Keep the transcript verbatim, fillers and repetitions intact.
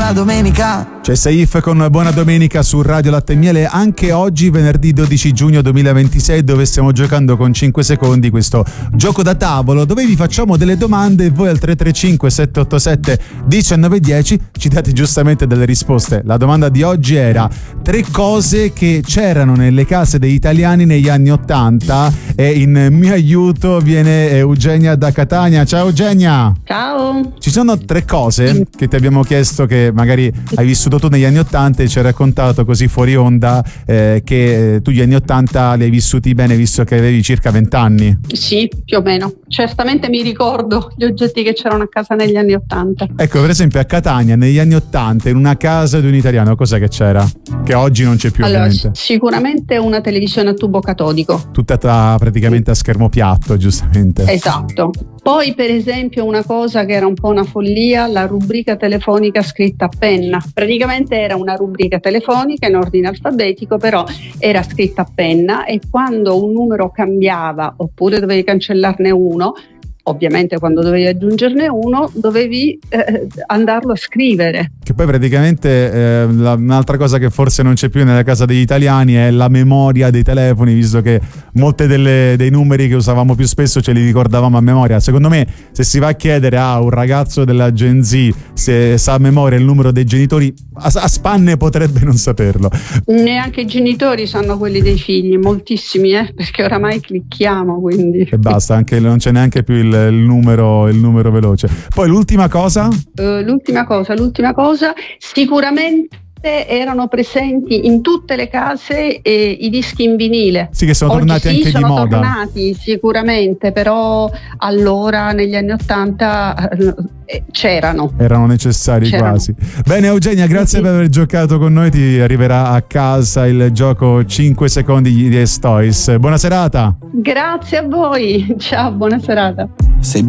buona domenica. C'è Saif con Buona Domenica su Radio Latte e Miele, anche oggi venerdì dodici giugno duemilaventisei, dove stiamo giocando con cinque secondi questo gioco da tavolo dove vi facciamo delle domande e voi al tre tre cinque sette otto sette uno nove uno zero ci date giustamente delle risposte. La domanda di oggi era tre cose che c'erano nelle case degli italiani negli anni ottanta e in mio aiuto viene Eugenia da Catania. Ciao Eugenia! Ciao! Ci sono tre cose che ti abbiamo chiesto che magari hai vissuto tu negli anni ottanta e ci hai raccontato così fuori onda eh, che tu gli anni ottanta li hai vissuti bene visto che avevi circa venti anni. Sì, più o meno. Certamente mi ricordo gli oggetti che c'erano a casa negli anni ottanta. Ecco, per esempio a Catania negli anni ottanta in una casa di un italiano cos'è che c'era? Che oggi non c'è più, allora, ovviamente. Sicuramente una televisione a tubo catodico. Tutta ta- praticamente a schermo piatto, giustamente. Esatto. Poi per esempio una cosa che era un po' una follia, la rubrica telefonica scritta a penna. Praticamente era una rubrica telefonica in ordine alfabetico, però era scritta a penna e quando un numero cambiava oppure dovevi cancellarne uno, ovviamente quando dovevi aggiungerne uno dovevi eh, andarlo a scrivere. Che poi praticamente eh, la, un'altra cosa che forse non c'è più nella casa degli italiani è la memoria dei telefoni, visto che molte delle, dei numeri che usavamo più spesso ce li ricordavamo a memoria. Secondo me se si va a chiedere a un ragazzo della Gen Z se sa a memoria il numero dei genitori, a, a spanne potrebbe non saperlo. Neanche i genitori sanno quelli dei figli, moltissimi, eh, perché oramai clicchiamo, quindi. E basta, anche non c'è neanche più il il numero il numero veloce. Poi l'ultima cosa? Uh, l'ultima cosa, l'ultima cosa, sicuramente erano presenti in tutte le case eh, i dischi in vinile. Sì, che sono Oggi tornati sì, anche sono di moda. tornati sicuramente, però allora negli anni ottanta eh, c'erano. Erano necessari c'erano. quasi. Bene Eugenia, grazie sì. per aver giocato con noi. Ti arriverà a casa il gioco cinque secondi di Estois. Buona serata. Grazie a voi. Ciao, buona serata. Sei